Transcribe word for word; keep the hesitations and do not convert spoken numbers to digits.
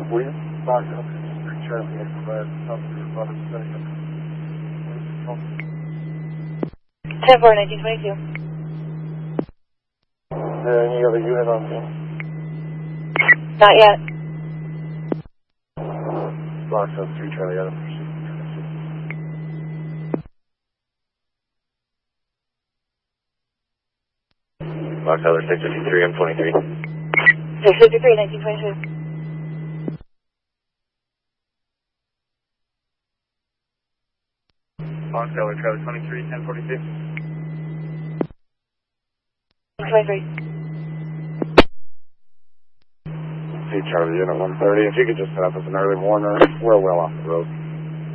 for you. Box up three Charlie, provide up to your brother's setting up. ten four, nineteen twenty-two. Any other unit on scene? Not yet. Box up three Charlie, Adam. Box Heller six fifty-three, M twenty-three. six fifty-three, nineteen twenty-two. Box Heller, Travis twenty-three, ten forty-six. twenty-three. See Charlie, unit one thirty. If you could just set up as an early warner, we're well off the road.